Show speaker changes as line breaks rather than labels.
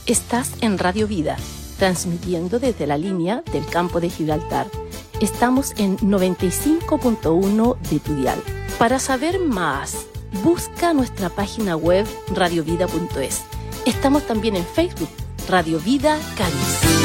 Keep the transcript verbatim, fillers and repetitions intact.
Estás en Radio Vida, transmitiendo desde la línea del campo de Gibraltar. Estamos en noventa y cinco punto uno de tu dial. Para saber más, busca nuestra página web radiovida punto es. Estamos también en Facebook, Radio Vida Cádiz.